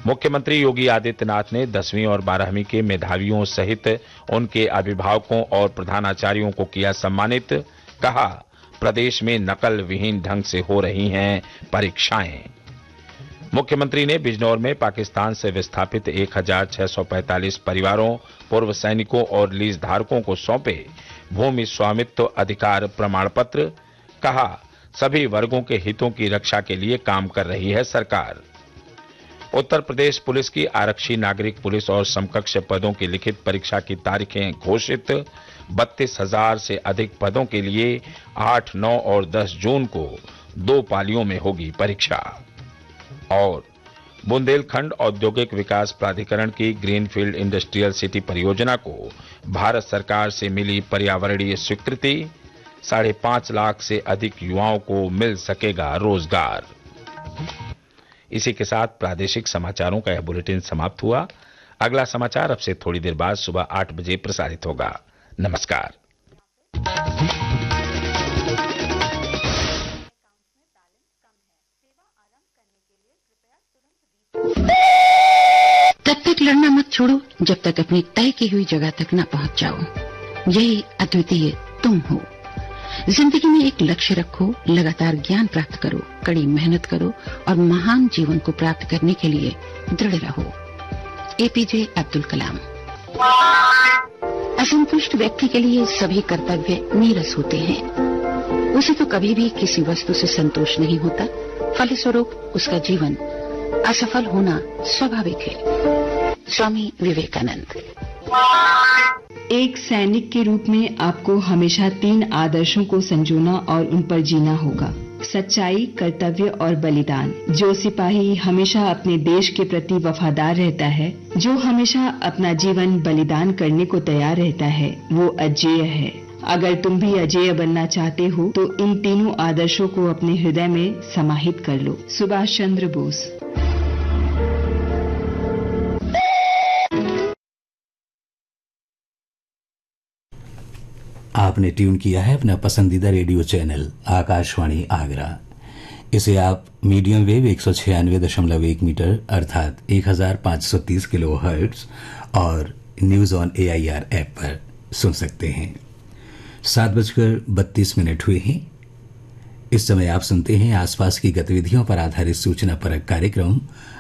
मुख्यमंत्री योगी आदित्यनाथ ने 10वीं और 12वीं के मेधावियों सहित उनके अभिभावकों और प्रधानाचार्यों को किया सम्मानित। कहा, प्रदेश में नकल विहीन ढंग से हो रही हैं परीक्षाएं। मुख्यमंत्री ने बिजनौर में पाकिस्तान से विस्थापित 1645 परिवारों, पूर्व सैनिकों और लीज धारकों को सौंपे भूमि स्वामित्व अधिकार प्रमाण पत्र। कहा, सभी वर्गों के हितों की रक्षा के लिए काम कर रही है सरकार। उत्तर प्रदेश पुलिस की आरक्षी, नागरिक पुलिस और समकक्ष पदों की लिखित परीक्षा की तारीखें घोषित। 32,000 से अधिक पदों के लिए 8, 9 और 10 जून को 2 पालियों में होगी परीक्षा। और बुंदेलखंड औद्योगिक विकास प्राधिकरण की ग्रीनफील्ड इंडस्ट्रियल सिटी परियोजना को भारत सरकार से मिली पर्यावरणीय स्वीकृति। 5.5 लाख से अधिक युवाओं को मिल सकेगा रोजगार। इसी के साथ प्रादेशिक समाचारों का यह बुलेटिन समाप्त हुआ। अगला समाचार अब से थोड़ी देर बाद सुबह 8 बजे प्रसारित होगा। नमस्कार। तब तक लड़ना मत छोड़ो जब तक अपनी तय की हुई जगह तक न पहुंच जाओ। यही अद्वितीय तुम हो। जिंदगी में एक लक्ष्य रखो, लगातार ज्ञान प्राप्त करो, कड़ी मेहनत करो और महान जीवन को प्राप्त करने के लिए दृढ़ रहो। एपीजे अब्दुल कलाम। असंतुष्ट व्यक्ति के लिए सभी कर्तव्य नीरस होते हैं। उसे तो कभी भी किसी वस्तु से संतोष नहीं होता, फलस्वरूप उसका जीवन असफल होना स्वाभाविक है। स्वामी विवेकानंद। एक सैनिक के रूप में आपको हमेशा 3 आदर्शों को संजोना और उन पर जीना होगा: सच्चाई, कर्तव्य और बलिदान। जो सिपाही हमेशा अपने देश के प्रति वफादार रहता है, जो हमेशा अपना जीवन बलिदान करने को तैयार रहता है, वो अजेय है। अगर तुम भी अजेय बनना चाहते हो तो इन तीनों आदर्शों को अपने हृदय में समाहित कर लो। सुभाष चंद्र बोस। आपने ट्यून किया है अपना पसंदीदा रेडियो चैनल आकाशवाणी आगरा। इसे आप मीडियम वेव 196.1 मीटर अर्थात 1530 किलोहर्ट्ज और न्यूज ऑन AIR ऐप पर सुन सकते हैं। 7:32 हुए हैं। इस समय आप सुनते हैं आसपास की गतिविधियों पर आधारित सूचना परक कार्यक्रम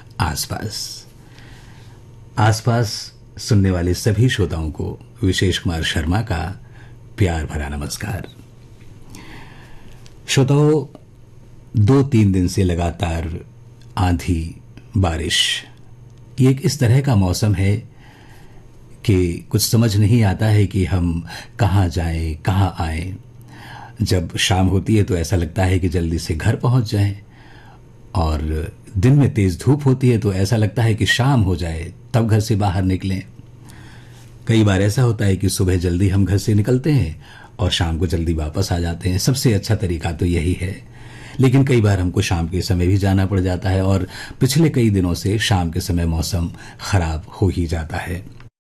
आसपास सुनने वाले सभी श्रोताओं को विशेष कुमार शर्मा का प्यार भरा नमस्कार। श्रोताओं, 2-3 दिन से लगातार आंधी, बारिश, ये एक इस तरह का मौसम है कि कुछ समझ नहीं आता है कि हम कहाँ जाएं, कहाँ आएं। जब शाम होती है तो ऐसा लगता है कि जल्दी से घर पहुंच जाएं, और दिन में तेज धूप होती है तो ऐसा लगता है कि शाम हो जाए तब घर से बाहर निकलें। कई बार ऐसा होता है कि सुबह जल्दी हम घर से निकलते हैं और शाम को जल्दी वापस आ जाते हैं। सबसे अच्छा तरीका तो यही है, लेकिन कई बार हमको शाम के समय भी जाना पड़ जाता है और पिछले कई दिनों से शाम के समय मौसम खराब हो ही जाता है।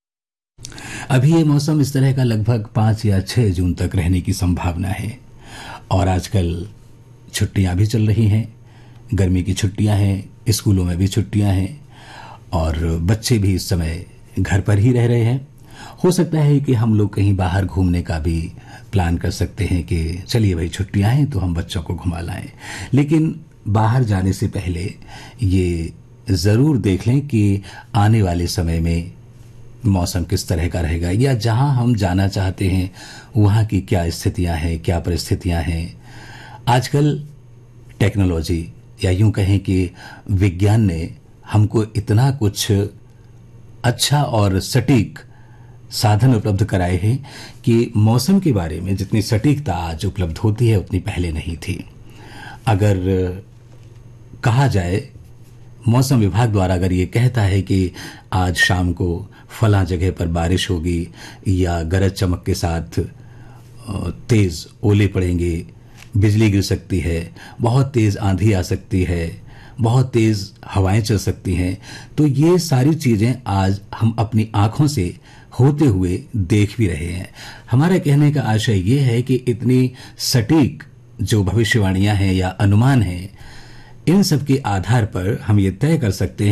अभी ये मौसम इस तरह का लगभग 5 या 6 जून तक रहने की संभावना है। और आजकल छुट्टियां भी चल रही हैं, गर्मी की छुट्टियां हैं, स्कूलों में भी छुट्टियां हैं और बच्चे भी इस समय घर पर ही रह रहे हैं। हो सकता है कि हम लोग कहीं बाहर घूमने का भी प्लान कर सकते हैं कि चलिए भाई छुट्टियां हैं तो हम बच्चों को घुमा लाएं। लेकिन बाहर जाने से पहले ये जरूर देख लें कि आने वाले समय में मौसम किस तरह का रहेगा, या जहां हम जाना चाहते हैं वहां की क्या स्थितियां हैं, क्या परिस्थितियां हैं। आजकल टेक्नोलॉजी या यूं कहें कि विज्ञान ने हमको इतना कुछ अच्छा और सटीक साधन उपलब्ध कराए हैं कि मौसम के बारे में जितनी सटीकता आज उपलब्ध होती है उतनी पहले नहीं थी। अगर कहा जाए, मौसम विभाग द्वारा अगर ये कहता है कि आज शाम को फलां जगह पर बारिश होगी या गरज चमक के साथ तेज ओले पड़ेंगे, बिजली गिर सकती है, बहुत तेज आंधी आ सकती है, बहुत तेज हवाएं चल सकती हैं, तो ये सारी चीजें आज हम अपनी आंखों से होते हुए देख भी रहे हैं। हमारा कहने का आशय ये है कि इतनी सटीक जो भविष्यवाणियां हैं या अनुमान हैं, इन सब के आधार पर हम ये तय कर सकते हैं